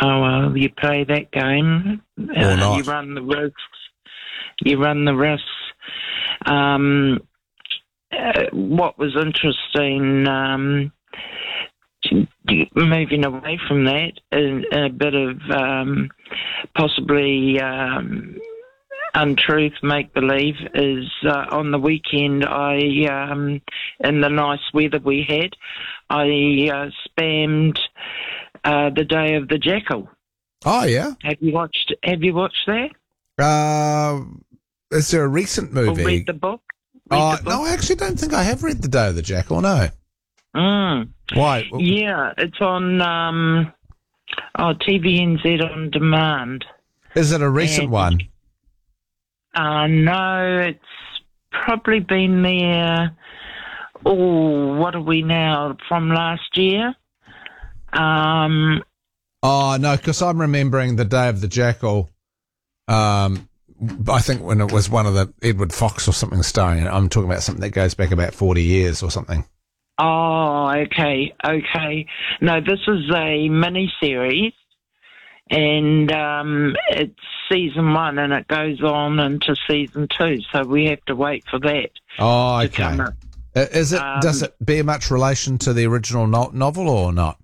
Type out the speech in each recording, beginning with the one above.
Oh, well, you play that game. Or not. You run the risks. What was interesting, moving away from that, a bit of possibly untruth, make-believe, is on the weekend in the nice weather we had, I spammed The Day of the Jackal. Oh, yeah? Have you watched that? Is there a recent movie? Or read the book? No, I actually don't think I have read The Day of the Jackal, no. Why? Yeah, it's on TVNZ On Demand. Is it a recent one? No, it's probably been there, what are we now, from last year? No, because I'm remembering The Day of the Jackal, I think when it was one of the Edward Fox or something starring in it. I'm talking about something that goes back about 40 years or something. Oh, okay. No, this is a mini-series, and it's season 1, and it goes on into season 2, so we have to wait for that. Oh, okay. Does it bear much relation to the original novel or not?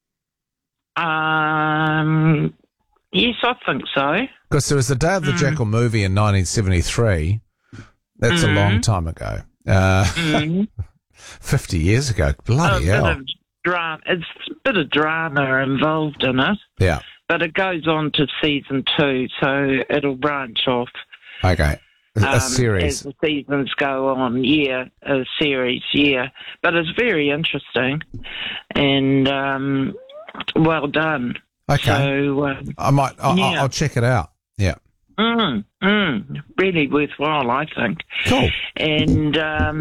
Yes, I think so. Because there was the Day of the Jackal movie in 1973. That's a long time ago. 50 years ago. Bloody hell. It's a bit of drama involved in it. Yeah. But it goes on to season 2, so it'll branch off. Okay. A series. As the seasons go on, a series, But it's very interesting and well done. Okay. So, I'll check it out. Yeah. Really worthwhile, I think. Cool. And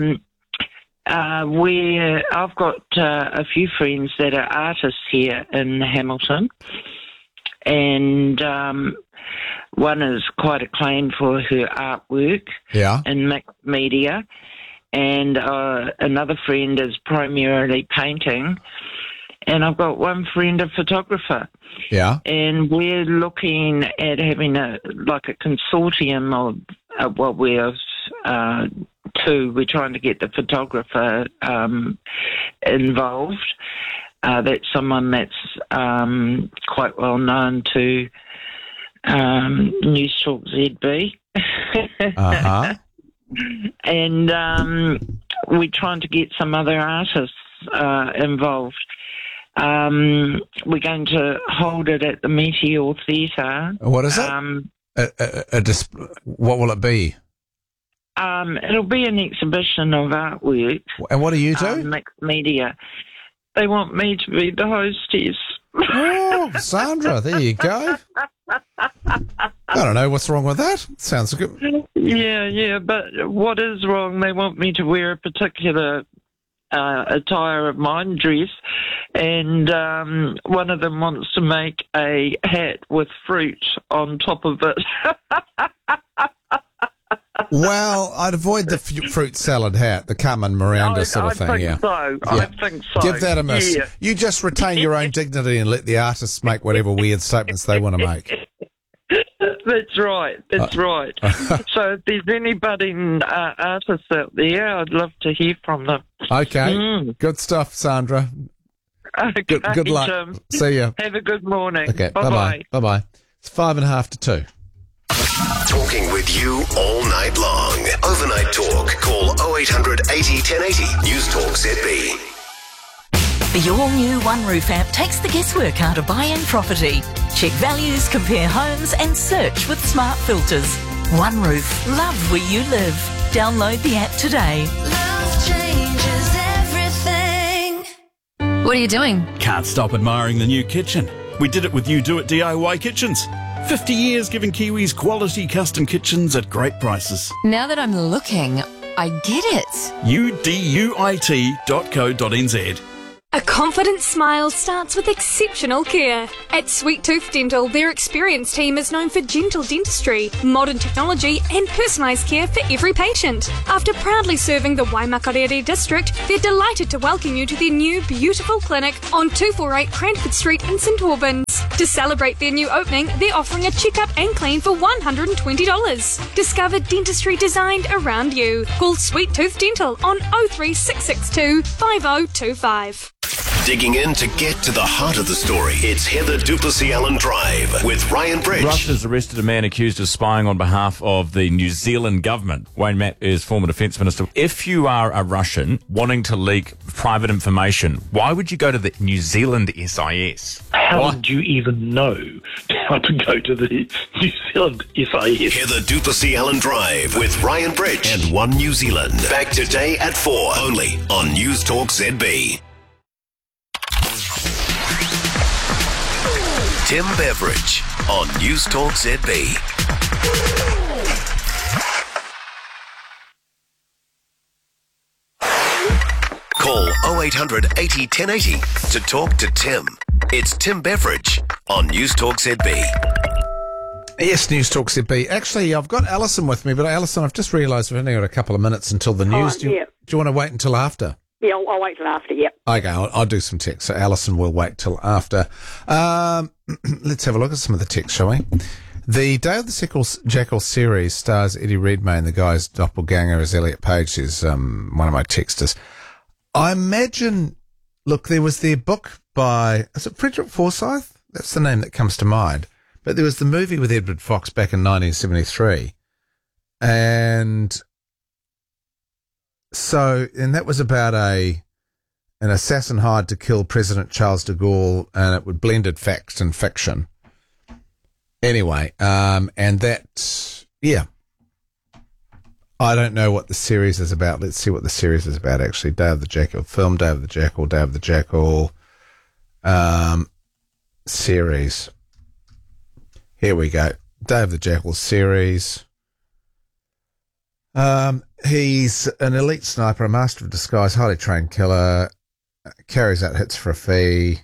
I've got a few friends that are artists here in Hamilton, and one is quite acclaimed for her artwork in mixed media, and another friend is primarily painting. And I've got one friend, a photographer. Yeah. And we're looking at having a consortium of we're trying to get the photographer involved. That's someone that's quite well known to News Talk ZB. Uh-huh. And we're trying to get some other artists involved. We're going to hold it at the Meteor Theatre. What is it? What will it be? It'll be an exhibition of artwork. And what do you do? Mixed media. They want me to be the hostess. Oh, Sandra, there you go. I don't know what's wrong with that. Sounds good. Yeah, but what is wrong? They want me to wear a particular attire of mine, dress, and one of them wants to make a hat with fruit on top of it. Well, I'd avoid the fruit salad hat, the Carmen Miranda sort of thing. I think so. Give that a miss. Yeah. You just retain your own dignity and let the artists make whatever weird statements they want to make. That's right. So if there's any budding artists out there, I'd love to hear from them. Okay. Good stuff, Sandra. Okay, good luck. See ya. Have a good morning. Okay. Bye-bye. Bye-bye. It's 5.5 to 2. Talking with you all night long. Overnight Talk. Call 0800 80 1080. News Talk ZB. The all-new One Roof app takes the guesswork out of buying property. Check values, compare homes and search with smart filters. One Roof. Love where you live. Download the app today. Love changes everything. What are you doing? Can't stop admiring the new kitchen. We did it with You Do It DIY Kitchens. 50 years giving Kiwis quality custom kitchens at great prices. Now that I'm looking, I get it. uduit.co.nz. A confident smile starts with exceptional care. At Sweet Tooth Dental, their experienced team is known for gentle dentistry, modern technology and personalised care for every patient. After proudly serving the Waimakarere district, they're delighted to welcome you to their new beautiful clinic on 248 Cranford Street in St Albans. To celebrate their new opening, they're offering a checkup and clean for $120. Discover dentistry designed around you. Call Sweet Tooth Dental on 03662 5025. Digging in to get to the heart of the story. It's Heather Duplessis Allen Drive with Ryan Bridge. Russia's arrested a man accused of spying on behalf of the New Zealand government. Wayne Matt is former Defence Minister. If you are a Russian wanting to leak private information, why would you go to the New Zealand SIS? How would you even know how to go to the New Zealand SIS? Heather Duplessis Allen Drive with Ryan Bridge and One New Zealand. Back today at 4, only on News Talk ZB. Tim Beveridge on News Talk ZB. Call 0800 80 1080 to talk to Tim. It's Tim Beveridge on News Talk ZB. Yes, News Talk ZB. Actually, I've got Alison with me, but Alison, I've just realised we've only got a couple of minutes until the news. Do you want to wait until after? Yeah, I'll wait till after, yep. Okay, I'll do some text. So Alison will wait till after. Let's have a look at some of the text, shall we? The Day of the Jackal series stars Eddie Redmayne, the guy's doppelganger, as Elliot Page is one of my texters. I imagine, look, there was their book by, is it Frederick Forsyth? That's the name that comes to mind. But there was the movie with Edward Fox back in 1973. And that was about an assassin hired to kill President Charles de Gaulle, and it would blended facts and fiction. Anyway, and that, yeah. I don't know what the series is about. Let's see what the series is about, actually. Day of the Jackal, film Day of the Jackal, series. Here we go. Day of the Jackal series. He's an elite sniper, a master of disguise, highly trained killer, carries out hits for a fee.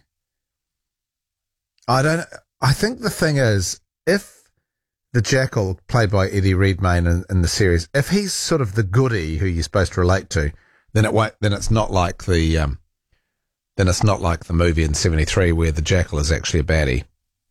I think the thing is, if the Jackal, played by Eddie Redmayne in the series, if he's sort of the goodie who you're supposed to relate to, then it's not like the movie in 73 where the Jackal is actually a baddie.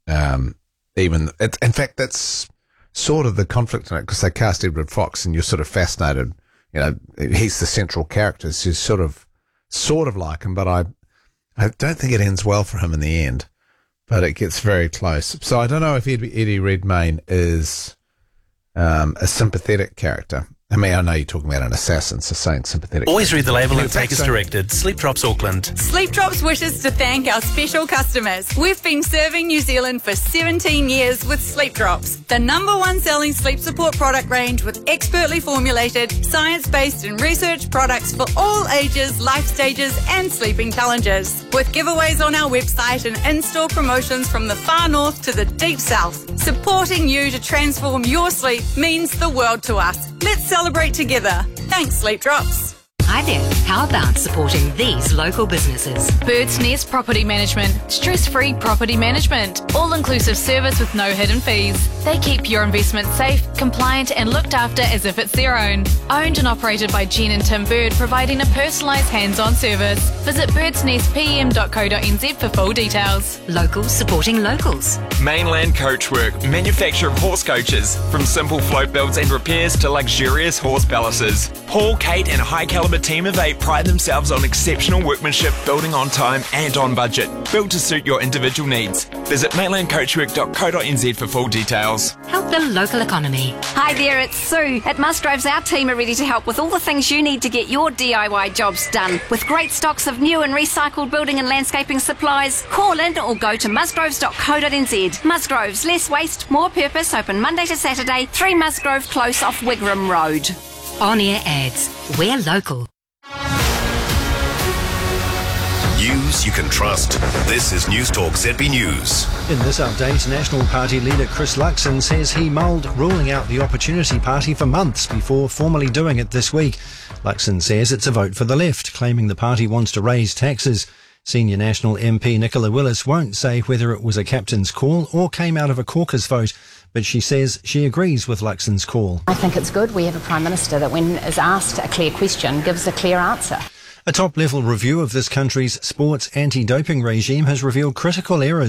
In fact, that's sort of the conflict in it, because they cast Edward Fox and you're sort of fascinated. You know, he's the central character, so you sort of like him, but I don't think it ends well for him in the end. But it gets very close. So I don't know if Eddie Redmayne is a sympathetic character. I mean, I know you're talking about an assassin, so saying sympathetic. Always read the label and take as directed. Sleep Drops Auckland. Sleep Drops wishes to thank our special customers. We've been serving New Zealand for 17 years with Sleep Drops, the #1 selling sleep support product range with expertly formulated, science-based and research products for all ages, life stages and sleeping challenges. With giveaways on our website and in-store promotions from the far north to the deep south, supporting you to transform your sleep means the world to us. Let's celebrate together. Thanks, Sleep Drops. Hi there. How about supporting these local businesses? Bird's Nest Property Management. Stress-free property management. All-inclusive service with no hidden fees. They keep your investment safe, compliant and looked after as if it's their own. Owned and operated by Jen and Tim Bird, providing a personalised hands-on service. Visit birdsnestpm.co.nz for full details. Locals supporting locals. Mainland Coachwork, manufacture of horse coaches. From simple float builds and repairs to luxurious horse palaces. Paul, Kate and a high-calibre team of 8 pride themselves on exceptional workmanship, building on time and on budget. Built to suit your individual needs. Visit mainlandcoachwork.co.nz for full details. Help the local economy. Hi there, it's Sue. At Musgroves, our team are ready to help with all the things you need to get your DIY jobs done. With great stocks of new and recycled building and landscaping supplies, call in or go to musgroves.co.nz. Musgroves, less waste, more purpose, open Monday to Saturday, 3 Musgrove Close off Wigram Road. On-air ads. We're local. News you can trust. This is News Talk ZB News. In this update, National Party leader Chris Luxon says he mulled ruling out the Opportunity Party for months before formally doing it this week. Luxon says it's a vote for the left, claiming the party wants to raise taxes. Senior National MP Nicola Willis won't say whether it was a captain's call or came out of a caucus vote, but she says she agrees with Luxon's call. I think it's good we have a Prime Minister that, when is asked a clear question, gives a clear answer. A top-level review of this country's sports anti-doping regime has revealed critical errors.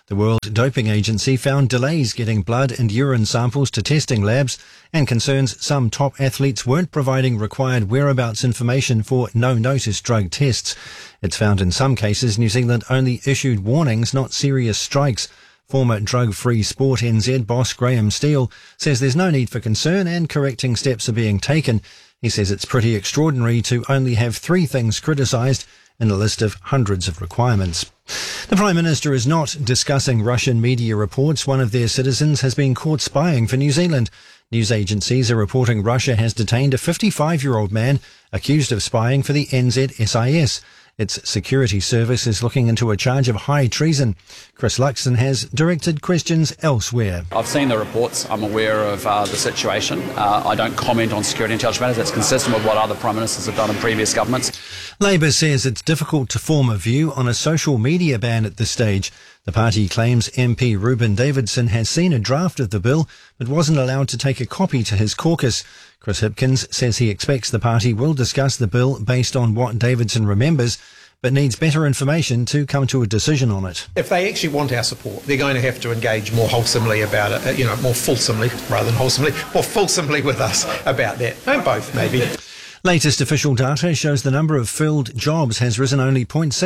The World Doping Agency found delays getting blood and urine samples to testing labs and concerns some top athletes weren't providing required whereabouts information for no-notice drug tests. It's found in some cases New Zealand only issued warnings, not serious strikes. Former Drug-Free Sport NZ boss Graham Steele says there's no need for concern and correcting steps are being taken. He says it's pretty extraordinary to only have 3 things criticised in a list of hundreds of requirements. The Prime Minister is not discussing Russian media reports one of their citizens has been caught spying for New Zealand. News agencies are reporting Russia has detained a 55-year-old man accused of spying for the NZSIS. Its security service is looking into a charge of high treason. Chris Luxon has directed questions elsewhere. I've seen the reports. I'm aware of the situation. I don't comment on security intelligence matters. That's consistent with what other Prime Ministers have done in previous governments. Labour says it's difficult to form a view on a social media ban at this stage. The party claims MP Ruben Davidson has seen a draft of the bill but wasn't allowed to take a copy to his caucus. Chris Hipkins says he expects the party will discuss the bill based on what Davidson remembers, but needs better information to come to a decision on it. If they actually want our support, they're going to have to engage more wholesomely about it, more fulsomely rather than wholesomely, more fulsomely with us about that. And both, maybe. Latest official data shows the number of filled jobs has risen only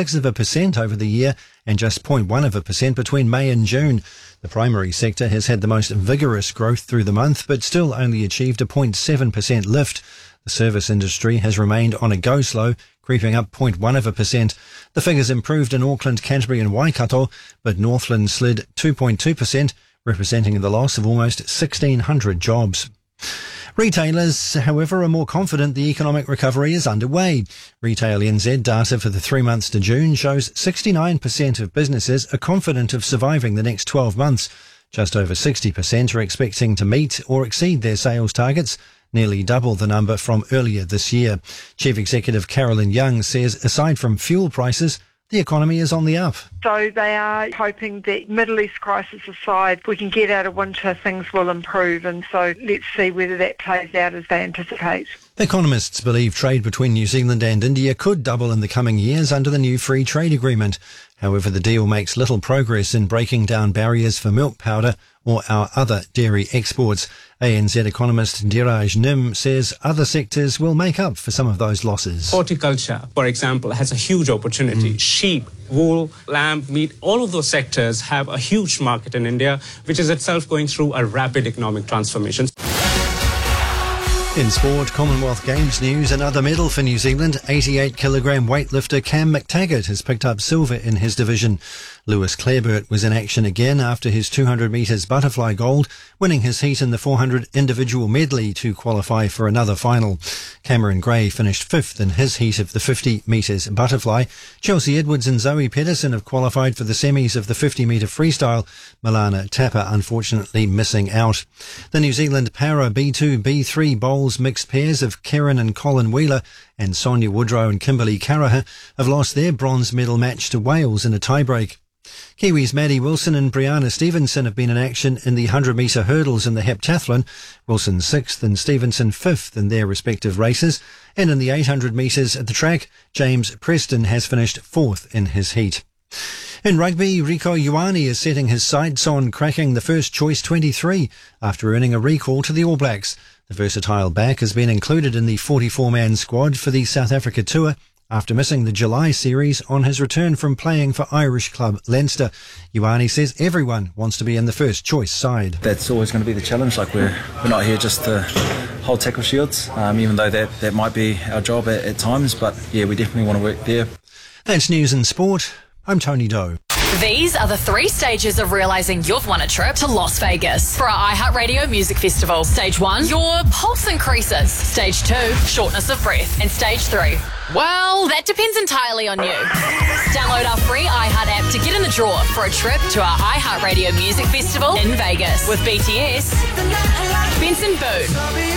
0.6% over the year and just 0.1% between May and June. The primary sector has had the most vigorous growth through the month, but still only achieved a 0.7% lift. The service industry has remained on a go-slow, creeping up 0.1%. The figures improved in Auckland, Canterbury and Waikato, but Northland slid 2.2%, representing the loss of almost 1,600 jobs. Retailers, however, are more confident the economic recovery is underway. Retail NZ data for the 3 months to June shows 69% of businesses are confident of surviving the next 12 months. Just over 60% are expecting to meet or exceed their sales targets, nearly double the number from earlier this year. Chief Executive Carolyn Young says aside from fuel prices, the economy is on the up. So they are hoping that Middle East crisis aside, if we can get out of winter, things will improve. And so let's see whether that plays out as they anticipate. Economists believe trade between New Zealand and India could double in the coming years under the new free trade agreement. However, the deal makes little progress in breaking down barriers for milk powder or our other dairy exports. ANZ economist Diraj Nim says other sectors will make up for some of those losses. Horticulture, for example, has a huge opportunity. Sheep, wool, lamb, meat, all of those sectors have a huge market in India, which is itself going through a rapid economic transformation. In sport, Commonwealth Games news, another medal for New Zealand. 88-kilogram weightlifter Cam McTaggart has picked up silver in his division. Lewis Clareburt was in action again after his 200 metres butterfly gold, winning his heat in the 400 individual medley to qualify for another final. Cameron Gray finished 5th in his heat of the 50 metres butterfly. Chelsea Edwards and Zoe Pedersen have qualified for the semis of the 50-metre freestyle. Milana Tapper unfortunately missing out. The New Zealand Para B2, B3 bowls mixed pairs of Karen and Colin Wheeler and Sonia Woodrow and Kimberly Caraher have lost their bronze medal match to Wales in a tiebreak. Kiwis Maddie Wilson and Brianna Stevenson have been in action in the 100-metre hurdles in the heptathlon. Wilson 6th and Stevenson 5th in their respective races. And in the 800 metres at the track, James Preston has finished 4th in his heat. In rugby, Rieko Ioane is setting his sights on cracking the first choice 23 after earning a recall to the All Blacks. The versatile back has been included in the 44-man squad for the South Africa tour after missing the July series on his return from playing for Irish club Leinster. Ioane says everyone wants to be in the first choice side. That's always going to be the challenge. We're not here just to hold tackle shields, even though that might be our job at times. But yeah, we definitely want to work there. That's news and sport. I'm Tony Doe. These are the 3 stages of realising you've won a trip to Las Vegas for our iHeartRadio Music Festival. Stage 1, your pulse increases. Stage 2, shortness of breath. And Stage 3, well, that depends entirely on you. Download our free iHeart app to get in the draw for a trip to our iHeartRadio Music Festival in Vegas with BTS, Benson Boone,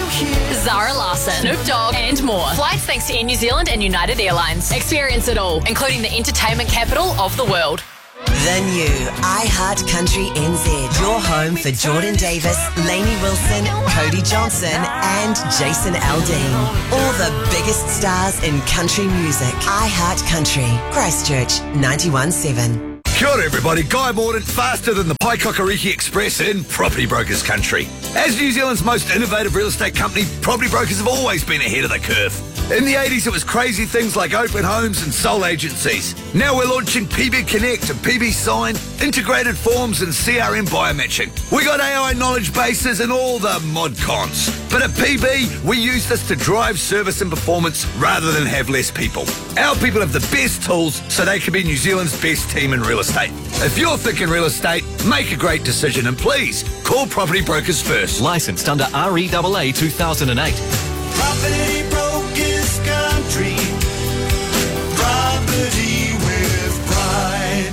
Zara Larsson, Snoop Dogg, and more. Flights thanks to Air New Zealand and United Airlines. Experience it all, including the entertainment capital of the world. The new iHeart Country NZ. Your home for Jordan Davis, Lainey Wilson, Cody Johnson and Jason Aldean. All the biggest stars in country music. iHeart Country. Christchurch 91.7. Kia ora, everybody. Guy Mordaunt, faster than the Paikakariki Express in property brokers country. As New Zealand's most innovative real estate company, property brokers have always been ahead of the curve. In the 80s, it was crazy things like open homes and sole agencies. Now we're launching PB Connect and PB Sign, integrated forms and CRM biomatching. We got AI knowledge bases and all the mod cons. But at PB, we use this to drive service and performance rather than have less people. Our people have the best tools so they can be New Zealand's best team in real estate. If you're thinking real estate, make a great decision and please call Property Brokers first. Licensed under REAA 2008. Property Brokers Country. Property with pride.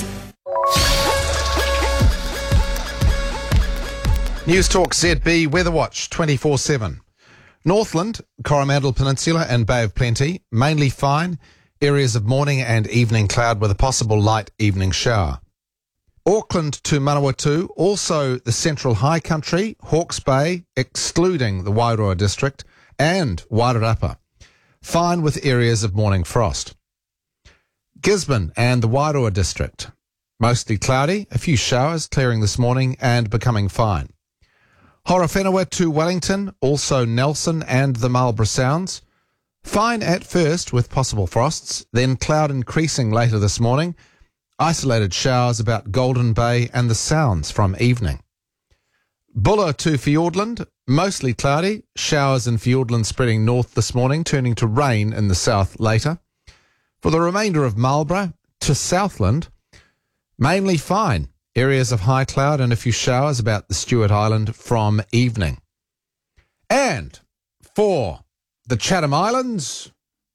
News Talk ZB Weather Watch 24/7. Northland, Coromandel Peninsula and Bay of Plenty, mainly fine. Areas of morning and evening cloud with a possible light evening shower. Auckland to Manawatu, also the Central High Country, Hawke's Bay, excluding the Wairoa District, and Wairarapa. Fine with areas of morning frost. Gisborne and the Wairoa District, mostly cloudy, a few showers clearing this morning and becoming fine. Horowhenua to Wellington, also Nelson and the Marlborough Sounds. Fine at first with possible frosts, then cloud increasing later this morning. Isolated showers about Golden Bay and the Sounds from evening. Buller to Fiordland, mostly cloudy, showers in Fiordland spreading north this morning, turning to rain in the south later. For the remainder of Marlborough to Southland, mainly fine. Areas of high cloud and a few showers about the Stewart Island from evening. And for the Chatham Islands,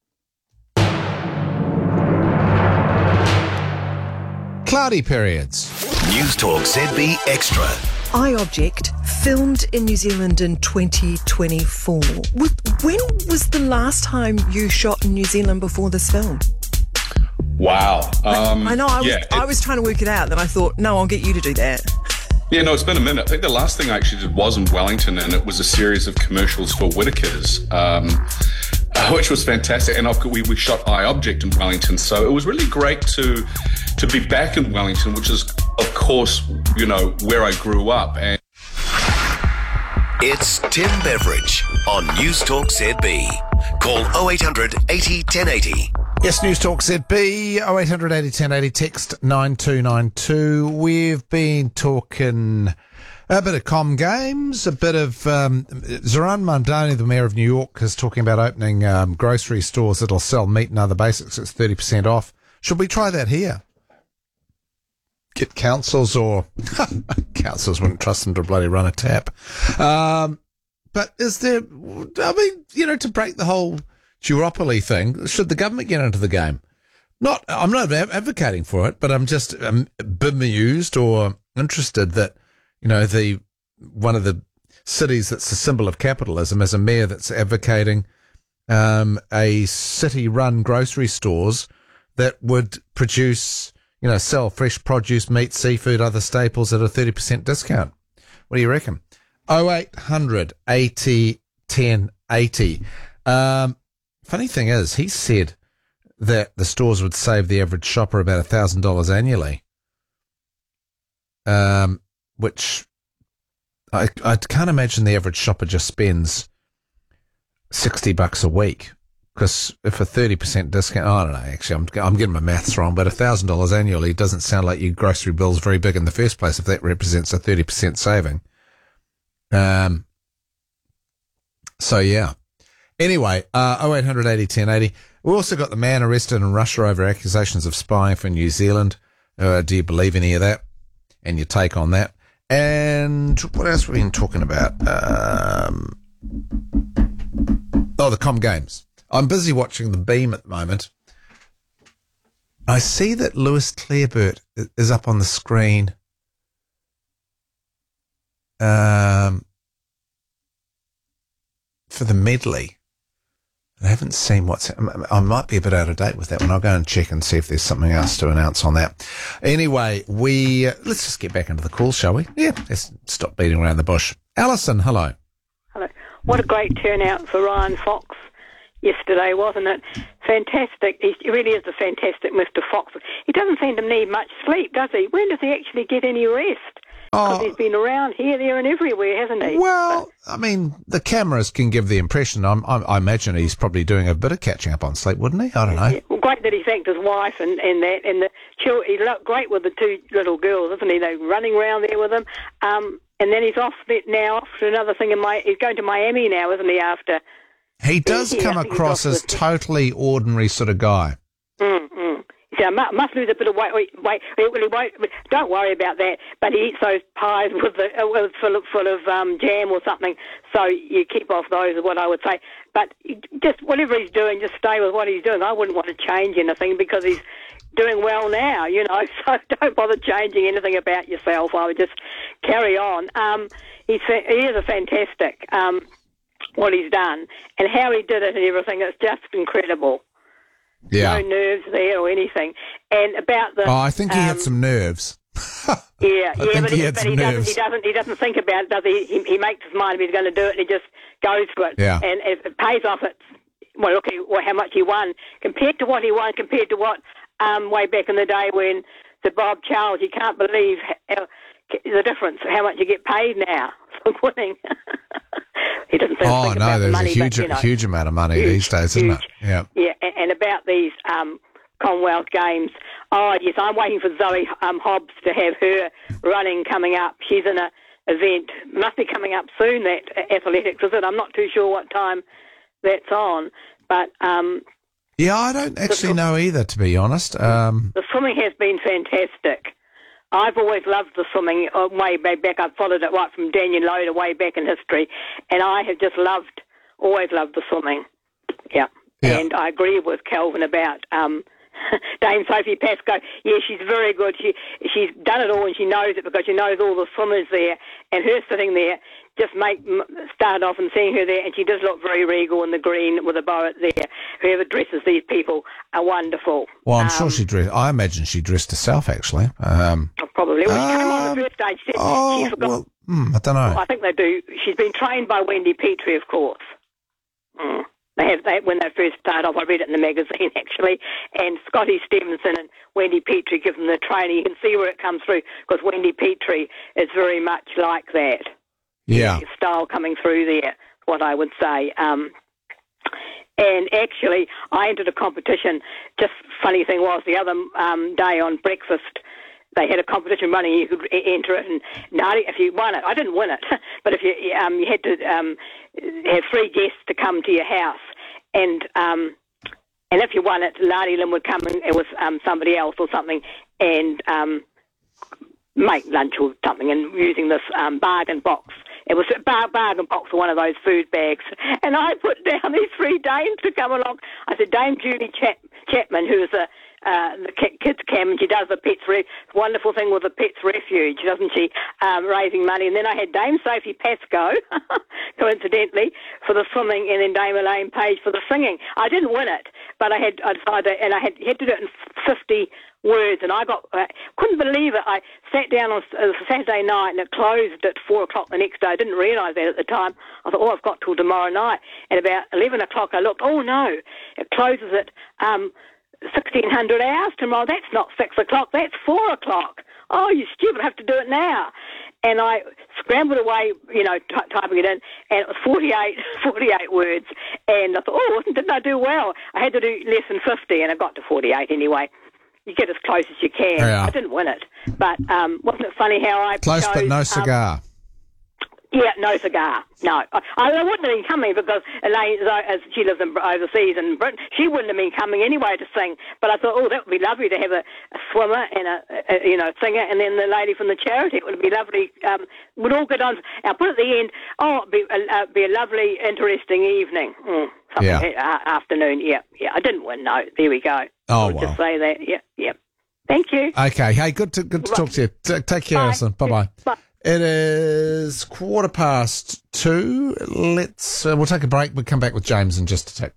cloudy periods. News Talk ZB Extra. I Object, filmed in New Zealand in 2024. When was the last time you shot in New Zealand before this film? Wow. I know, I was trying to work it out, then I thought, no, I'll get you to do that. Yeah, no, it's been a minute. I think the last thing I actually did was in Wellington, and it was a series of commercials for Whittaker's, which was fantastic. And we shot I Object in Wellington, so it was really great to be back in Wellington, which is, of course, you know, where I grew up. And it's Tim Beveridge on News Talk ZB. Call 0800 80 1080. Yes, News Talk ZB, 0800 80 1080, text 9292. We've been talking a bit of comm games, a bit of Zoran Mandani, the Mayor of New York, is talking about opening grocery stores that'll sell meat and other basics. It's 30% off. Should we try that here? Get councils or... councils wouldn't trust them to bloody run a tap. But is there... I mean, you know, to break the whole duopoly thing, should the government get into the game? I'm not advocating for it, but I'm just bemused or interested that, you know, one of the cities that's a symbol of capitalism is a mayor that's advocating a city-run grocery stores that would produce, you know, sell fresh produce, meat, seafood, other staples at a 30% discount. What do you reckon? 0800 80 1080. Funny thing is, he said that the stores would save the average shopper about $1,000 annually, which I can't imagine the average shopper just spends $60 a week. Because if a 30% discount, I don't know, actually, I'm getting my maths wrong, but $1,000 annually doesn't sound like your grocery bill's very big in the first place if that represents a 30% saving. So, yeah. Anyway, 0800 80 1080. We also got the man arrested in Russia over accusations of spying for New Zealand. Do you believe any of that? And your take on that? And what else have we been talking about? The comm games. I'm busy watching The Beam at the moment. I see that Lewis Clareburt is up on the screen. For the medley. I haven't seen I might be a bit out of date with that one. I'll go and check and see if there's something else to announce on that. Anyway, let's just get back into the call, shall we? Yeah, let's stop beating around the bush. Alison, hello. Hello. What a great turnout for Ryan Fox yesterday, wasn't it? Fantastic. He really is a fantastic Mr. Fox. He doesn't seem to need much sleep, does he? When does he actually get any rest? Because he's been around here, there and everywhere, hasn't he? Well, I mean, the cameras can give the impression. I imagine he's probably doing a bit of catching up on sleep, wouldn't he? I don't know. Yeah. Well, great that he thanked his wife and that. And he looked great with the two little girls, isn't he? They're running around there with him. And then he's off to another thing. He's going to Miami now, isn't he, after... He does come across as totally ordinary sort of guy. So I must lose a bit of weight. Don't worry about that. But he eats those pies full of jam or something. So you keep off those, is what I would say. But just whatever he's doing, just stay with what he's doing. I wouldn't want to change anything because he's doing well now, So don't bother changing anything about yourself. I would just carry on. He is a fantastic. What he's done and how he did it and everything. It's just incredible. Yeah. No nerves there or anything. And about the... I think he had some nerves. But he doesn't think about it, does he? He makes his mind if he's going to do it and he just goes for it. Yeah. And if it pays off, it's... Well, look how much he won. Compared to what he won, compared to what way back in the day when Sir Bob Charles, you can't believe the difference, how much you get paid now for winning. He doesn't think about there's the money, a huge amount of money these days, isn't it? Yeah. Yeah, and about these Commonwealth Games, yes, I'm waiting for Zoe Hobbs to have her running coming up. She's in an event, must be coming up soon, that athletics, is it? I'm not too sure what time that's on, but... yeah, I don't actually know either, to be honest. The swimming has been fantastic. I've always loved the swimming way back. I've followed it right from Daniel Loader way back in history, and I have just always loved the swimming. Yeah. And I agree with Kelvin about Dame Sophie Pascoe. Yeah, she's very good. She's done it all, and she knows it because she knows all the swimmers there, and her sitting there just start off and seeing her there, and she does look very regal in the green with a bow there. Whoever dresses these people are wonderful. Well, I'm sure she dressed. I imagine she dressed herself, actually. Probably. When she came on the first day, she said she forgot. I don't know. I think they do. She's been trained by Wendy Petrie, of course. They when they first started off, I read it in the magazine, actually, and Scotty Stevenson and Wendy Petrie give them the training. You can see where it comes through, because Wendy Petrie is very much like that. Yeah. Style coming through there, what I would say. And actually, I entered a competition. Just funny thing was, the other day on breakfast, they had a competition running. You could enter it, and if you won it, I didn't win it, but if you had to have 3 guests to come to your house, and if you won it, Lardy Lynn would come and with somebody else or something, and make lunch or something, and using this bargain box. It was a bargain box for one of those food bags. And I put down these 3 dames to come along. I said, Dame Julie Chapman, who's the kids' cam, and she does the Pets wonderful thing with the Pets Refuge, doesn't she, raising money. And then I had Dame Sophie Pascoe, coincidentally, for the swimming, and then Dame Elaine Page for the singing. I didn't win it, but I decided, and I had to do it in 50 words, and I couldn't believe it. I sat down on Saturday night, and it closed at 4 o'clock the next day. I didn't realise that at the time. I thought, I've got till tomorrow night. And about 11 o'clock I looked, oh no, it closes at 1600 hours tomorrow. That's not 6 o'clock, that's 4 o'clock. Oh, you stupid, I have to do it now. And I scrambled away, typing it in, and it was 48 words. And I thought, didn't I do well? I had to do less than 50, and I got to 48 anyway. You get as close as you can. Yeah. I didn't win it, but wasn't it funny how I close chose, but no cigar. Yeah, no cigar. No, I wouldn't have been coming because Elaine, as she lives overseas in Britain, she wouldn't have been coming anyway to sing. But I thought, that would be lovely to have a swimmer and a singer, and then the lady from the charity. It would be lovely. We'd all get on. I'll put at the end. It'd be a lovely, interesting evening. Afternoon. Yeah. I didn't win. No, there we go. Oh, I'll just say that. Yeah. Thank you. Okay. Hey, good to talk to you. Take care, Alison. Bye. It is 2:15. We'll take a break. We'll come back with James in just a tick.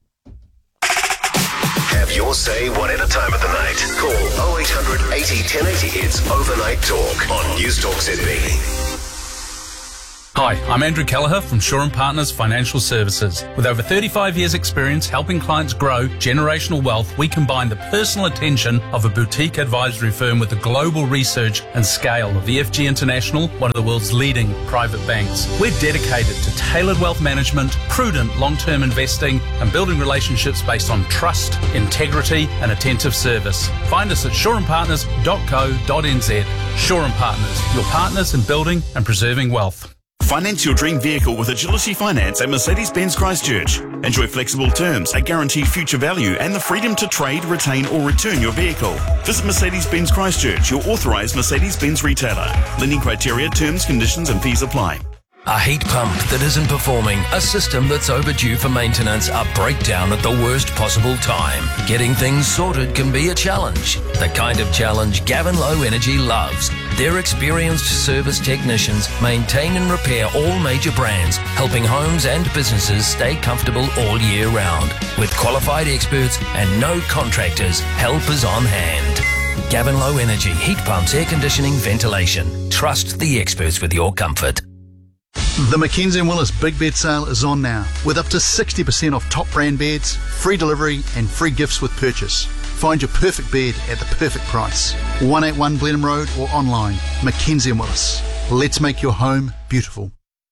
Have your say whatever time of the night. Call 0800 80 1080. It's Overnight Talk on News Talk ZB. Hi, I'm Andrew Kelleher from Shaw & Partners Financial Services. With over 35 years' experience helping clients grow generational wealth, we combine the personal attention of a boutique advisory firm with the global research and scale of EFG International, one of the world's leading private banks. We're dedicated to tailored wealth management, prudent long-term investing, and building relationships based on trust, integrity, and attentive service. Find us at shawandpartners.co.nz. Shaw & Partners, your partners in building and preserving wealth. Finance your dream vehicle with Agility Finance at Mercedes-Benz Christchurch. Enjoy flexible terms, a guaranteed future value, and the freedom to trade, retain, or return your vehicle. Visit Mercedes-Benz Christchurch, your authorised Mercedes-Benz retailer. Lending criteria, terms, conditions, and fees apply. A heat pump that isn't performing, a system that's overdue for maintenance, a breakdown at the worst possible time. Getting things sorted can be a challenge. The kind of challenge Gavin Low Energy loves. Their experienced service technicians maintain and repair all major brands, helping homes and businesses stay comfortable all year round. With qualified experts and no contractors, help is on hand. Gavin Low Energy, heat pumps, air conditioning, ventilation. Trust the experts with your comfort. The Mackenzie & Willis Big Bed Sale is on now, with up to 60% off top brand beds, free delivery and free gifts with purchase. Find your perfect bed at the perfect price. 181 Blenheim Road or online. Mackenzie & Willis. Let's make your home beautiful.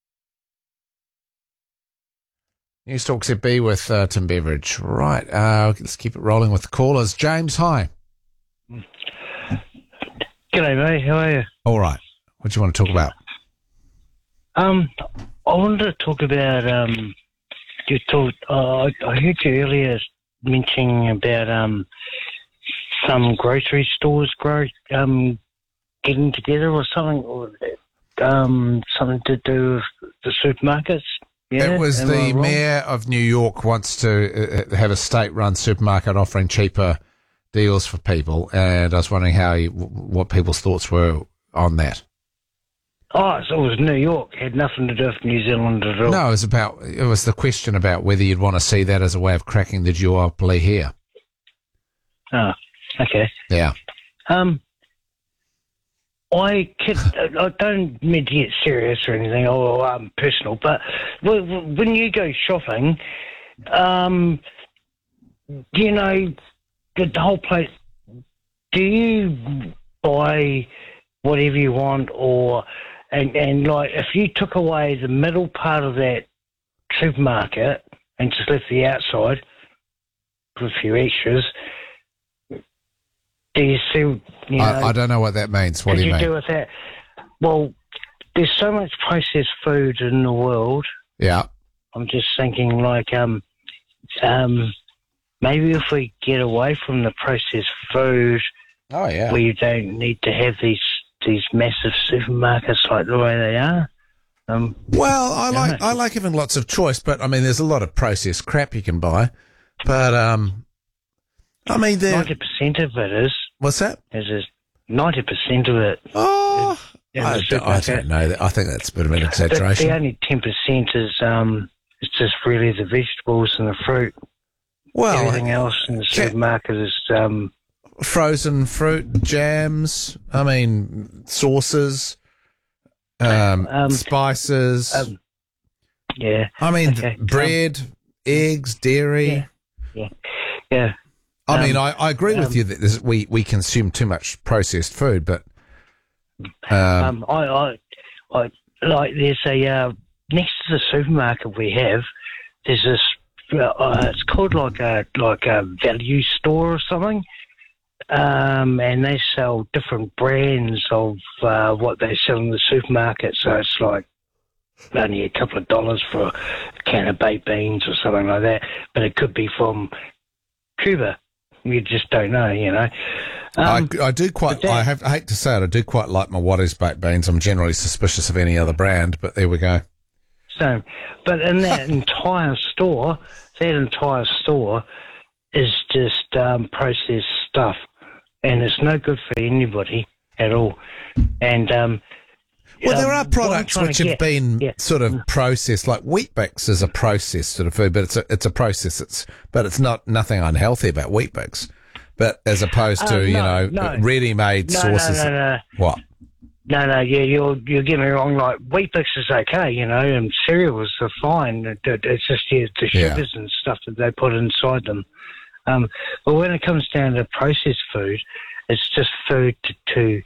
News Talk ZB with Tim Beveridge. Right, let's keep it rolling with the callers. James, hi. G'day, mate. How are you? All right. What do you want to talk about? I wanted to talk about, I heard you earlier mentioning about some grocery stores getting together or something, or something to do with the supermarkets. Yeah? It was the mayor of New York wants to have a state-run supermarket offering cheaper deals for people, and I was wondering what people's thoughts were on that. Oh, so it was New York. It had nothing to do with New Zealand at all. No, it was the question about whether you'd want to see that as a way of cracking the duopoly here. Oh, okay. Yeah. I don't mean to get serious or anything or personal, but when you go shopping, you know, the whole place, do you buy whatever you want, or and like if you took away the middle part of that supermarket and just left the outside with a few extras, do you see? You know, I don't know what that means. What do you mean? Do with that? Well, there's so much processed food in the world. Yeah. I'm just thinking, like, maybe if we get away from the processed food, where you don't need to have these massive supermarkets like the way they are. Well, I like having lots of choice, but I mean, there's a lot of processed crap you can buy. But I mean, 90% of it is. What's that? Is 90% of it. Oh, I don't know. I think that's a bit of an exaggeration. The only 10% is it's just really the vegetables and the fruit. Well, everything else in the supermarket is frozen fruit, jams. I mean, sauces, spices. Yeah. I mean, bread, eggs, dairy. Yeah. I mean, I agree with you that we consume too much processed food, but I like there's a next to the supermarket we have, there's this. It's called like a value store or something, and they sell different brands of what they sell in the supermarket. So it's like only a couple of dollars for a can of baked beans or something like that, but it could be from Cuba. You just don't know, you know. I do quite. I hate to say it. I do quite like my Watties baked beans. I'm generally suspicious of any other brand, but there we go. So, but in that entire store is just processed stuff, and it's no good for anybody at all. And well, there are products which have been sort of processed, like Weet-Bix is a processed sort of food, but it's a process. But it's nothing unhealthy about Weet-Bix. But as opposed to ready-made sauces. No. What? No, yeah, you'll get me wrong. Like Weet-Bix is okay, you know, and cereals are fine. It's just the sugars and stuff that they put inside them. But when it comes down to processed food, it's just food to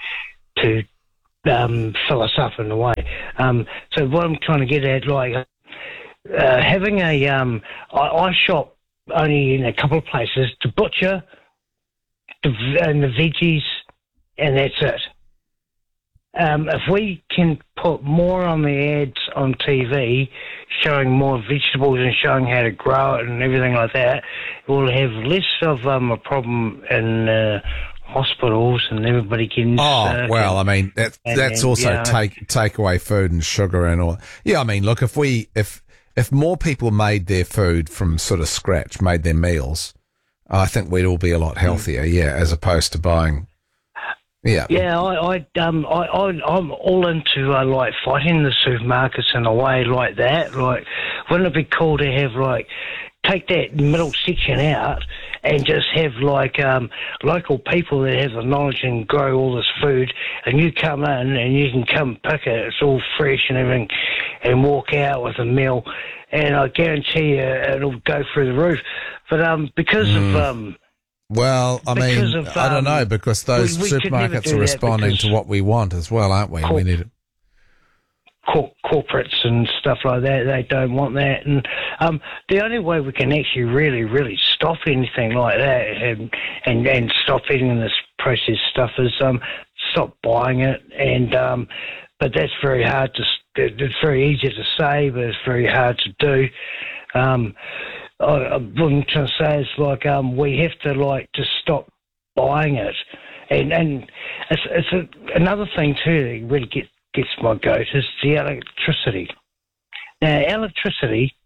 fill us up in a way. So what I'm trying to get at, like having I shop only in a couple of places: the butcher, and the veggies, and that's it. If we can put more on the ads on TV, showing more vegetables and showing how to grow it and everything like that, we'll have less of a problem in hospitals and everybody getting sick. Well, I mean, that's also take away food and sugar and all. Yeah, I mean, look, if more people made their food from sort of scratch, made their meals, I think we'd all be a lot healthier, as opposed to buying. Yeah. Yeah, I'm all into like fighting the supermarkets in a way like that. Like, wouldn't it be cool to have like take that middle section out and just have like local people that have the knowledge and grow all this food, and you come in and you can come pick it. It's all fresh and everything, and walk out with a meal, and I guarantee you it'll go through the roof. But because of well, I mean, I don't know, because those supermarkets are responding to what we want as well, aren't we? We need it. Corporates and stuff like that, they don't want that. And the only way we can actually really stop anything like that and stop eating this processed stuff is stop buying it. And but that's very hard it's very easy to say, but it's very hard to do. What I'm trying to say is like we have to like just stop buying it, and it's another thing too that really gets my goat is the electricity. Now electricity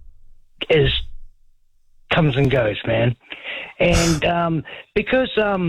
comes and goes, man, and because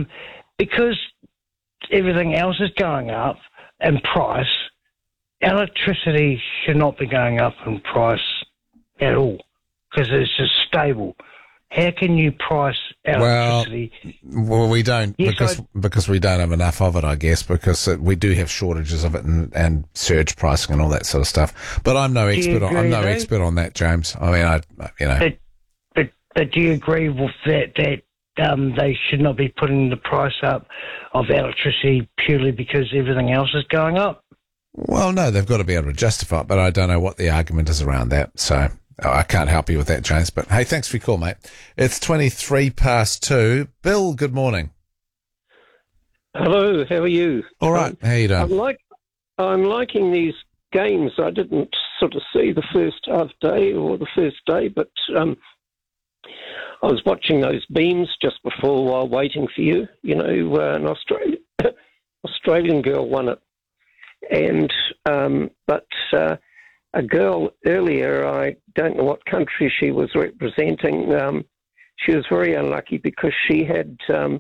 everything else is going up in price, electricity should not be going up in price at all, because it's just stable. How can you price electricity? Well, we don't, because we don't have enough of it, I guess, because we do have shortages of it and surge pricing and all that sort of stuff. But I'm no expert. I'm no expert on that, James. I mean, But do you agree with that they should not be putting the price up of electricity purely because everything else is going up? Well, no, they've got to be able to justify it, but I don't know what the argument is around that, so I can't help you with that, James. But hey, thanks for your call, mate. It's 2:23. Bill, good morning. Hello, how are you? All right, how you doing? I'm liking these games. I didn't sort of see the first half day or the first day, but I was watching those beams just before while waiting for you. You know, an Australian girl won it. And but a girl earlier, I don't know what country she was representing, she was very unlucky because she had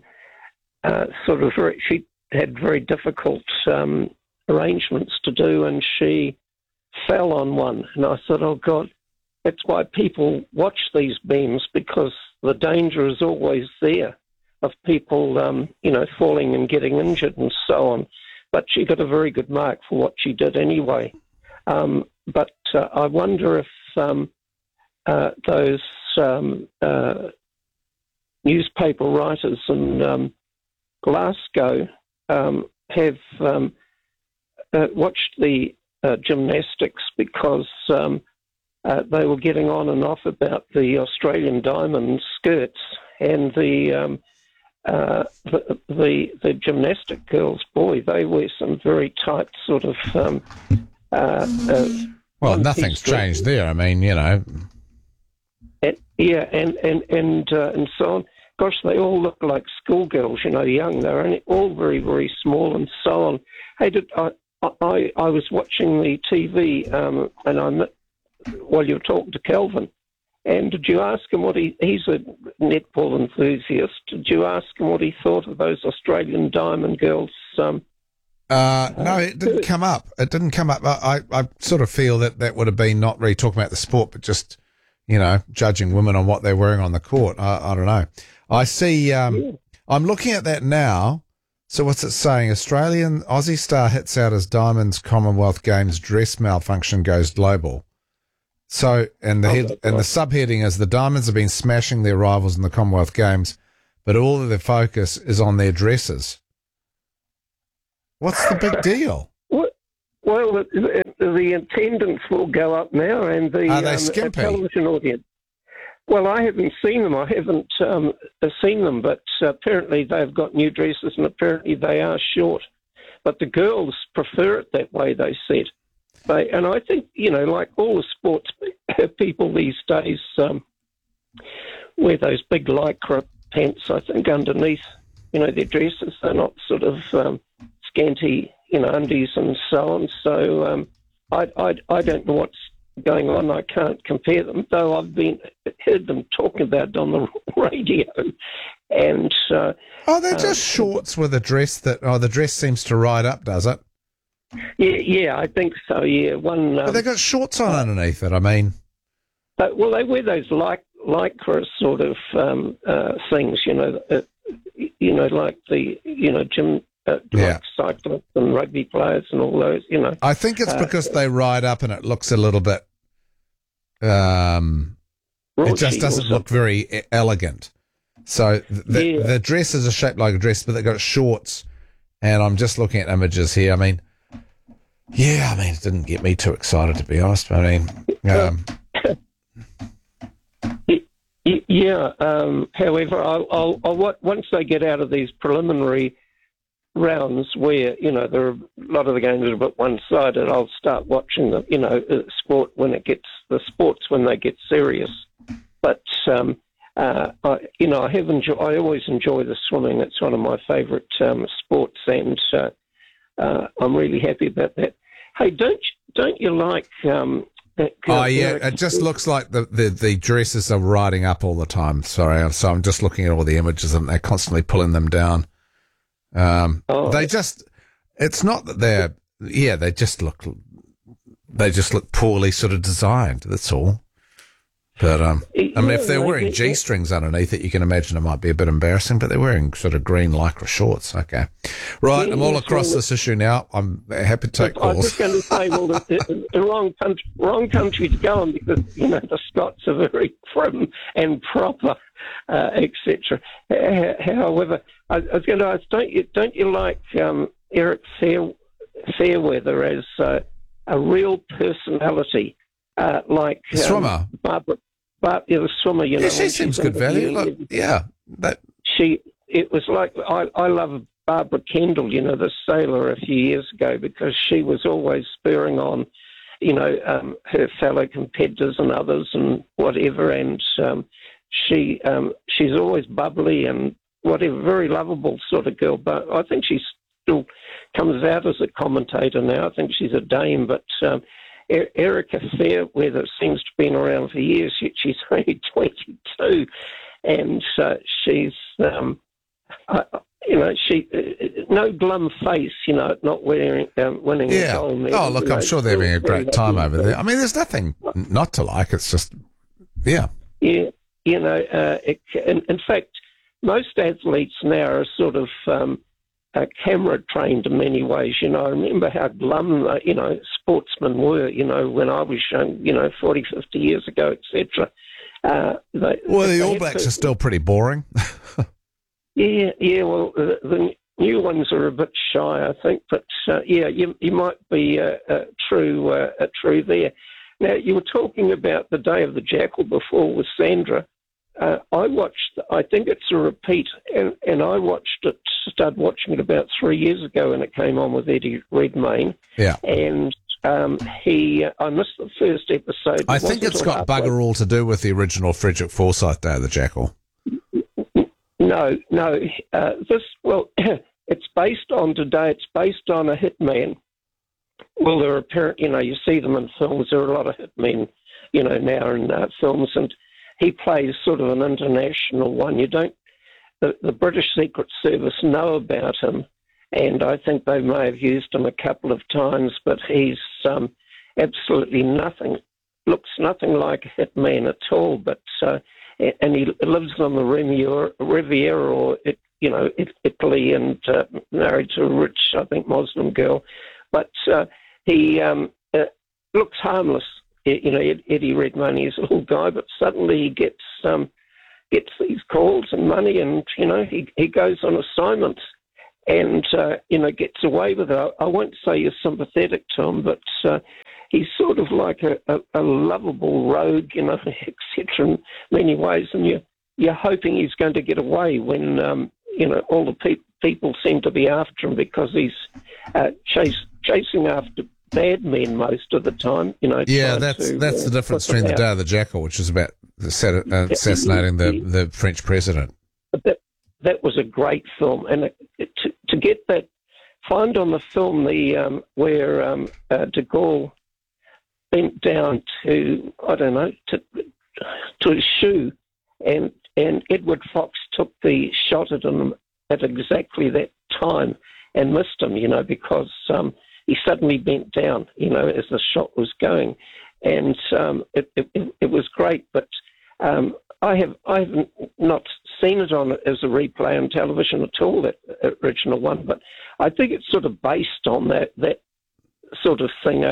she had very difficult arrangements to do, and she fell on one. And I thought, oh God, that's why people watch these beams, because the danger is always there of people, falling and getting injured and so on. But she got a very good mark for what she did anyway. But I wonder if those newspaper writers in Glasgow have watched the gymnastics, because they were getting on and off about the Australian diamond skirts and the gymnastic girls. Boy, they wear some very tight sort of. Well, nothing's changed there. I mean, you know. And so on. Gosh, they all look like schoolgirls. You know, young. They're only all very, very small and so on. Hey, I was watching the TV, and while you were talking to Kelvin. And did you ask him what he's a netball enthusiast, did you ask him what he thought of those Australian diamond girls? No, it didn't come up. It didn't come up. I sort of feel that would have been not really talking about the sport, but just, judging women on what they're wearing on the court. I don't know. I see, I'm looking at that now. So what's it saying? Australian Aussie star hits out as Diamonds Commonwealth Games dress malfunction goes global. So, and the subheading is the Diamonds have been smashing their rivals in the Commonwealth Games, but all of their focus is on their dresses. What's the big deal? Well, the attendance will go up now, and the Are they skimpy? television audience. Well, I haven't seen them. I haven't seen them, but apparently they've got new dresses, and apparently they are short. But the girls prefer it that way, they said. And I think, like all the sports people these days wear those big lycra pants, I think, underneath, their dresses. They're not sort of scanty, undies and so on. So I don't know what's going on. I can't compare them, though I've heard them talking about it on the radio. And they're just shorts with a dress the dress seems to ride up, does it? Yeah, I think so. Yeah, but they got shorts on underneath it. I mean, well, they wear those lycra sort of things, like the gym. Like cyclists and rugby players and all those, I think it's because they ride up and it looks a little bit. It just doesn't look very elegant. So the dresses are shaped like a dress, but they got shorts. And I'm just looking at images here. I mean, it didn't get me too excited, to be honest. I mean, however, I'll once they get out of these preliminary rounds where, there are a lot of the games are a bit one-sided, I'll start watching the, sport when it gets, the sports when they get serious. But, I always enjoy the swimming. It's one of my favourite sports, and I'm really happy about that. Hey, don't you like that girl? It just looks like the dresses are riding up all the time. Sorry, so I'm just looking at all the images and they're constantly pulling them down. They just, it's not that they just look poorly sort of designed. That's all. But, if they're wearing G-strings underneath it, you can imagine it might be a bit embarrassing, but they're wearing sort of green lycra shorts. Okay. Right. I'm all across this issue now. I'm happy to take calls. I was just going to say, the wrong country to go on because, the Scots are very prim and proper, etc. However, I was going to ask, don't you like Eric Fairweather as a real personality, like the swimmer, Barbara, the swimmer? She seems good value. Look, it was like I love Barbara Kendall, the sailor a few years ago, because she was always spurring on, her fellow competitors and others and whatever, and she's always bubbly and whatever, very lovable sort of girl. But I think she still comes out as a commentator now. I think she's a dame, but Erica Fairweather seems to have been around for years. She's only 22, and she's she no glum face, not wearing winning a gold medal. Oh, look, I'm sure they're having a great time over there. I mean, there's nothing not to like. It's just, Yeah, in fact, most athletes now are sort of camera trained in many ways. I remember how glum, sportsmen were, when I was young, 40, 50 years ago, etc. The All Blacks are still pretty boring. Well, the new ones are a bit shy, I think, but you might be true there. Now, you were talking about the Day of the Jackal before with Sandra. I watched, I think it's a repeat, and I started watching it about 3 years ago when it came on with Eddie Redmayne. Yeah. And I missed the first episode. I think it's got bugger all to do with the original Frederick Forsyth Day of the Jackal. No. It's based on today. It's based on a hitman. Well, there are apparently, you see them in films. There are a lot of hitmen, now in films, and he plays sort of an international one. The British Secret Service know about him, and I think they may have used him a couple of times, but he's absolutely looks nothing like a hitman at all, but and he lives on the Riviera, or Italy and married to a rich, I think, Muslim girl. But he looks harmless. Eddie Redmayne is a little guy, but suddenly he gets these calls and money, and he goes on assignments and gets away with it. I won't say you're sympathetic to him, but he's sort of like a lovable rogue, etc. in many ways, and you're hoping he's going to get away when all the people seem to be after him because he's chasing after bad men most of the time. Yeah, that's the difference between The Day of the Jackal, which is about assassinating the French president. But that was a great film, and to get that, find on the film where de Gaulle bent down to, I don't know, to his shoe, and Edward Fox took the shot at him at exactly that time and missed him, because he suddenly bent down, as the shot was going, and it was great. But I haven't not seen it on as a replay on television at all, that original one. But I think it's sort of based on that sort of thing.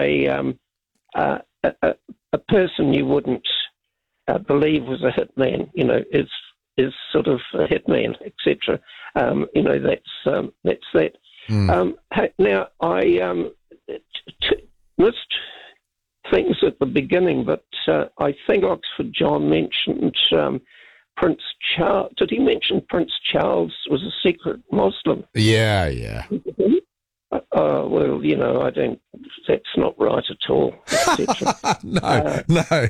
A person you wouldn't believe was a hitman, is sort of a hitman, etc. That's that. Now, I missed things at the beginning, but I think Oxford John mentioned Prince Charles. Did he mention Prince Charles was a secret Muslim? Yeah. Well, I don't. That's not right at all. No.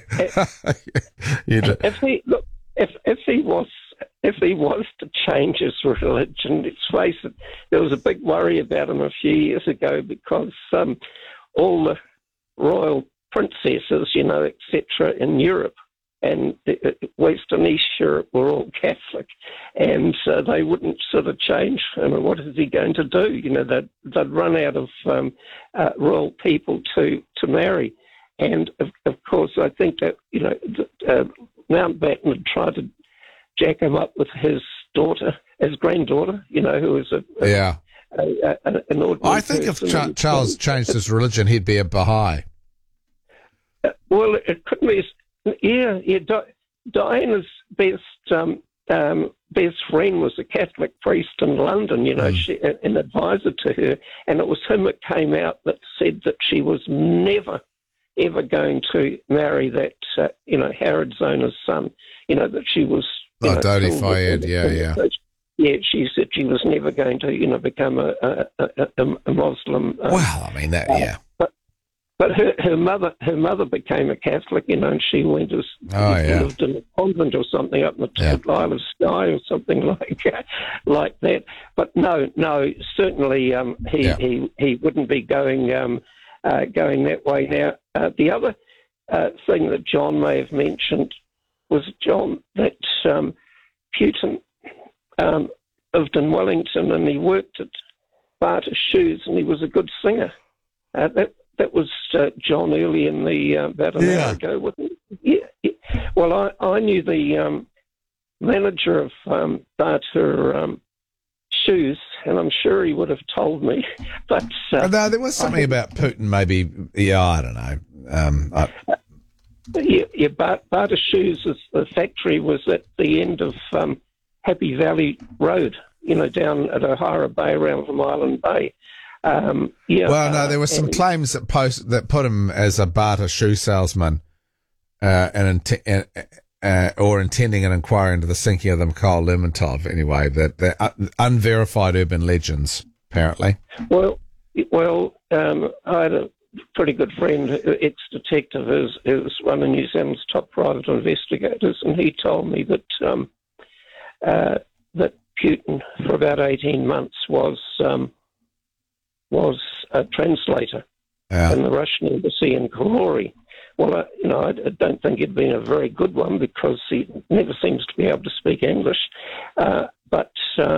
If he was to change his religion, let's face it, there was a big worry about him a few years ago because all the royal princesses, etc., in Europe and Western East Europe were all Catholic, and they wouldn't sort of change. What is he going to do? They'd run out of royal people to marry, and of course, I think that Mountbatten had tried to jack him up with his daughter, his granddaughter, who was an ordinary I think if Charles changed his religion, he'd be a Baha'i. Well, it could be. Yeah. Diana's best friend was a Catholic priest in London, an advisor to her, and it was him that came out that said that she was never, ever going to marry that, Harrod Zona's son, that she was... Dodi Fayed, yeah. Yeah, she said she was never going to, become a Muslim. But her mother became a Catholic, and she went lived in a convent or something up in the Isle of Skye or something like that. But no, certainly he wouldn't be going that way now. The other thing that John may have mentioned was that Putin lived in Wellington and he worked at Barter Shoes and he was a good singer. That was John early in about an hour ago, wasn't it? Yeah. Well, I knew the manager of Barter Shoes, and I'm sure he would have told me. But no, there was something about Putin, maybe. Yeah, I don't know. Barter Shoes, the factory was at the end of Happy Valley Road, down at O'Hara Bay, around from Island Bay. There were some claims that put him as a barter shoe salesman, or intending an inquiry into the sinking of the Mikhail Lermontov. Anyway, that they're unverified urban legends, apparently. Well, I had a pretty good friend, ex-detective, who's one of New Zealand's top private investigators, and he told me that that Putin for about 18 months was a translator in the Russian embassy in Kalouri. Well, I don't think he'd been a very good one because he never seems to be able to speak English. But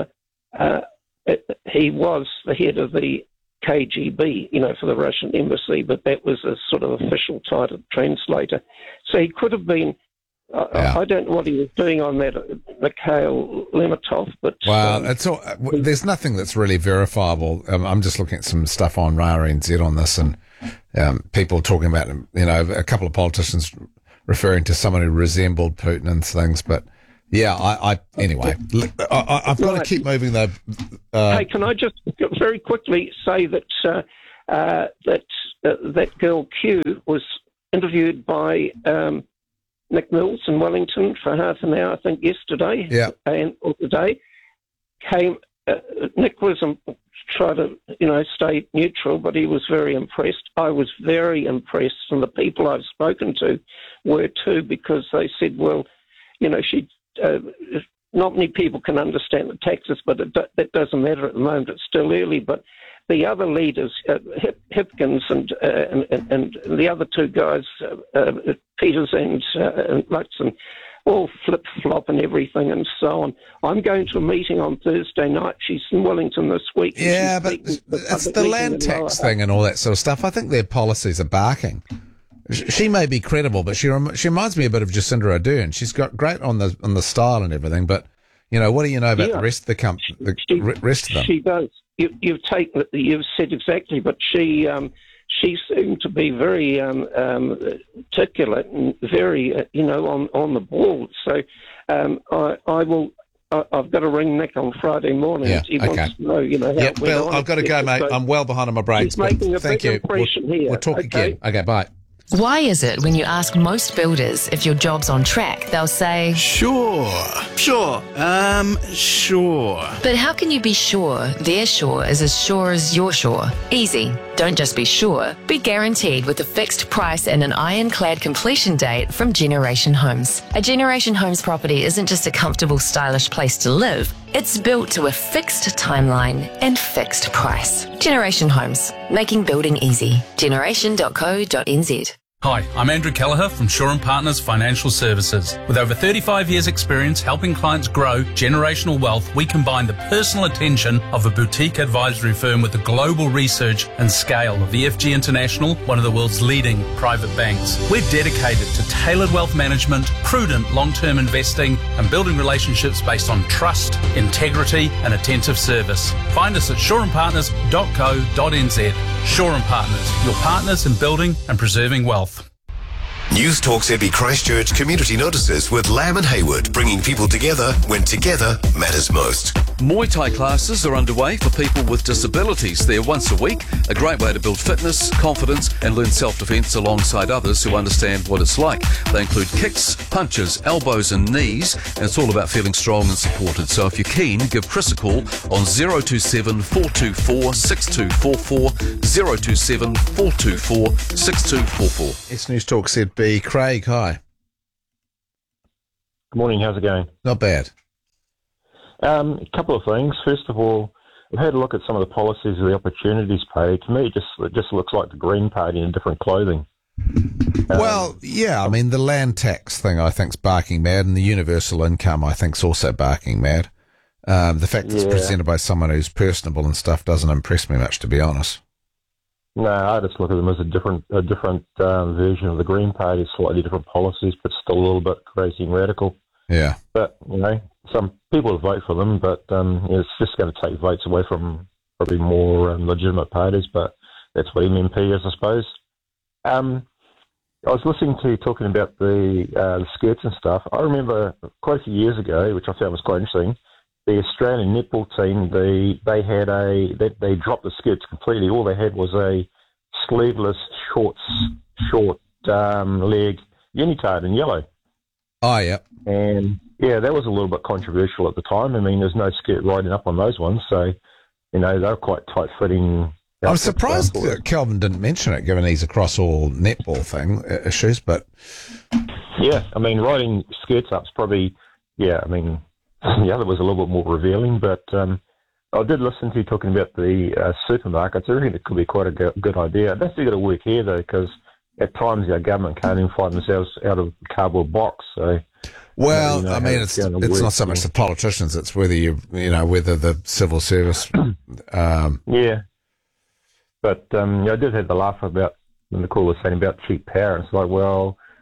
he was the head of the KGB, for the Russian embassy, but that was a sort of official title, translator. So he could have been I don't know what he was doing on that Mikhail Lematov, but it's all, there's nothing that's really verifiable. I'm just looking at some stuff on RNZ on this, and people talking about, a couple of politicians referring to someone who resembled Putin and things. But yeah, anyway, I've got to keep moving though. Hey, can I just very quickly say that that girl Q was interviewed by Nick Mills in Wellington for half an hour, I think, yesterday. Yeah. Or today. Nick was trying to, stay neutral, but he was very impressed. I was very impressed, and the people I've spoken to were too, because they said, well, not many people can understand the taxes, but that doesn't matter at the moment. It's still early, but the other leaders, Hipkins and the other two guys, Peters and Luxon, all flip-flop and everything and so on. I'm going to a meeting on Thursday night. She's in Wellington this week. Yeah, but it's the land tax thing and all that sort of stuff. I think their policies are barking. She may be credible, but she reminds me a bit of Jacinda Ardern. She's got great on the style and everything, but what do you know about the rest of the rest of them? She does. You've said exactly, but she seemed to be very articulate and very on the ball. So I will. I've got to ring Nick on Friday morning. Yeah, he wants to know, how Bill, I've got to go, mate. I'm well behind on my breaks. He's making a thank big you. impression here. We'll talk again. Okay, bye. Why is it when you ask most builders if your job's on track, they'll say, Sure. But how can you be sure their sure is as sure as your sure? Easy. Don't just be sure. Be guaranteed with a fixed price and an ironclad completion date from Generation Homes. A Generation Homes property isn't just a comfortable, stylish place to live. It's built to a fixed timeline and fixed price. Generation Homes, making building easy. Generation.co.nz. Hi, I'm Andrew Kelleher from Shore & Partners Financial Services. With over 35 years' experience helping clients grow generational wealth, we combine the personal attention of a boutique advisory firm with the global research and scale of the FG International, one of the world's leading private banks. We're dedicated to tailored wealth management, prudent long-term investing, and building relationships based on trust, integrity, and attentive service. Find us at shoreandpartners.co.nz. Shore & Partners, your partners in building and preserving wealth. News Talk's Ebbie Christchurch community notices with Lamb and Hayward, bringing people together when together matters most. Muay Thai classes are underway for people with disabilities. They're once a week, a great way to build fitness, confidence and learn self-defense alongside others who understand what it's like. They include kicks, punches, elbows and knees, and it's all about feeling strong and supported. So if you're keen, give Chris a call on 027 424 6244, 027 424 6244. It's News Talk ZB. Craig, hi. Good morning, how's it going? Not bad. A couple of things. First of all, I've had a look at some of the policies of the Opportunities Party. To me, it just looks like the Green Party in different clothing. Well, yeah, I mean, the land tax thing I think's barking mad, and the universal income I think's also barking mad. The fact that it's presented by someone who's personable and stuff doesn't impress me much, to be honest. No, I just look at them as a different version of the Green Party, slightly different policies, but still a little bit crazy and radical. Yeah. But, some people will vote for them, but it's just going to take votes away from probably more legitimate parties, but that's what MMP is, I suppose. I was listening to you talking about the skirts and stuff. I remember quite a few years ago, which I found was quite interesting, the Australian netball team, they dropped the skirts completely. All they had was a sleeveless, short leg unitard in yellow. Oh, yeah. And, that was a little bit controversial at the time. I mean, there's no skirt riding up on those ones, so, they were quite tight-fitting. I'm surprised that Kelvin didn't mention it, given he's across all netball issues, but... Yeah, I mean, riding skirts up's probably, the other was a little bit more revealing, but I did listen to you talking about the supermarkets. I reckon it could be quite a good idea. I don't think it'll work here, though, because at times our government can't even find themselves out of a cardboard box. So, well, I mean, it's not so much the politicians; it's whether whether the civil service. Yeah, but I did have the laugh about when the caller was saying about cheap power. It's like, well,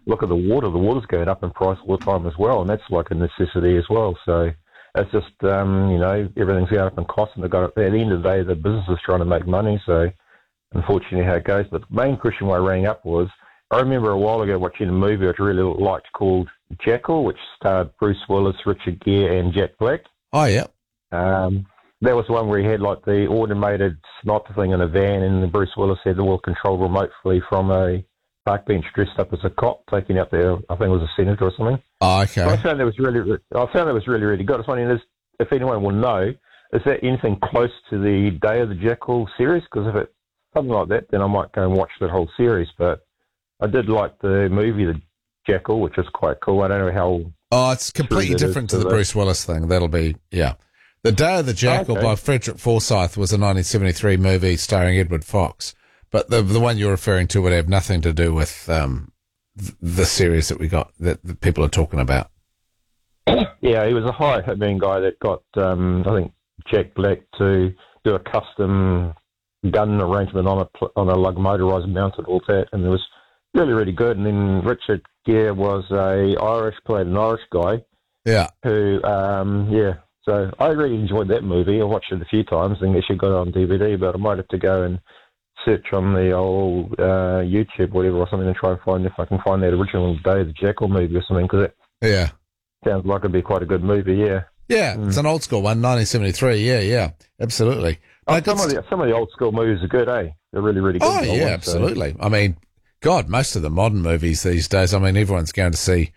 look at the water. The water's going up in price all the time as well, and that's like a necessity as well. So it's just, everything's going up in cost, and at the end of the day, the business is trying to make money. So unfortunately, how it goes. But the main question why I rang up was, I remember a while ago watching a movie which I really liked called Jackal, which starred Bruce Willis, Richard Gere, and Jack Black. Oh, yeah. That was the one where he had like the automated sniper thing in a van, and Bruce Willis had the all controlled remotely from a park bench dressed up as a cop, taking out there, I think it was a senator or something. Oh, okay. I found that was really good. I was wondering if anyone will know, is that anything close to the Day of the Jackal series? Because if it's something like that, then I might go and watch that whole series. But I did like the movie, The Jackal, which is quite cool. I don't know how... Oh, it's completely different to the Bruce Willis thing. That'll be, yeah. The Day of the Jackal by Frederick Forsyth was a 1973 movie starring Edward Fox. But the one you're referring to would have nothing to do with the series that we got, that people are talking about. Yeah, he was a high hitman guy that got, I think, Jack Black to do a custom gun arrangement on a lug motorised mounted, all that, and it was really, really good. And then Richard Gere was played an Irish guy. Yeah. Who, so I really enjoyed that movie. I watched it a few times and actually got it on DVD, but I might have to go and search on the old YouTube, whatever, or something, and try and find if I can find that original Day of the Jackal movie or something, because it sounds like it'd be quite a good movie, yeah. Yeah, it's an old school one, 1973, yeah, absolutely. Some of the old school movies are good, eh? They're really, really good. Oh, yeah, absolutely. I mean, God, most of the modern movies these days, I mean, everyone's going to see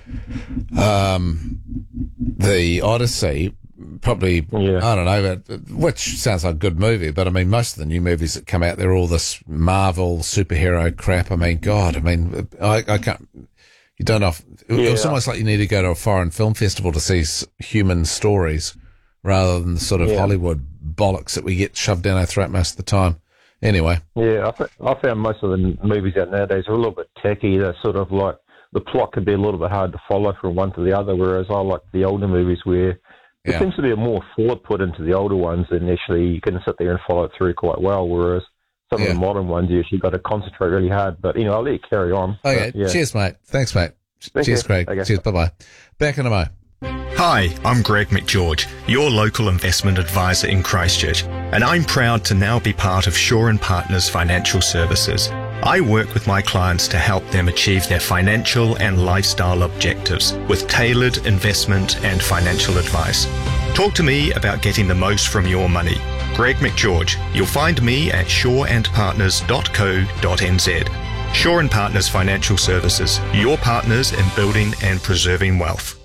the Odyssey, probably, I don't know, which sounds like a good movie, but I mean, most of the new movies that come out, they're all this Marvel superhero crap. I mean, God, I mean, I can't, you don't know, it's almost like you need to go to a foreign film festival to see human stories rather than the sort of Hollywood bollocks that we get shoved down our throat most of the time. Anyway. Yeah, I found most of the movies out nowadays are a little bit tacky. They're sort of like, the plot could be a little bit hard to follow from one to the other, whereas I like the older movies where there seems to be a more thought put into the older ones, and actually you can sit there and follow it through quite well, whereas some of the modern ones you actually got to concentrate really hard. But, I'll let you carry on. Okay, cheers, mate. Thanks, mate. Cheers, Craig. Okay. Cheers, bye-bye. Back in a mo. Hi, I'm Greg McGeorge, your local investment advisor in Christchurch, and I'm proud to now be part of Shaw & Partners Financial Services. I work with my clients to help them achieve their financial and lifestyle objectives with tailored investment and financial advice. Talk to me about getting the most from your money. Greg McGeorge. You'll find me at shawandpartners.co.nz. Shaw & Partners Financial Services, your partners in building and preserving wealth.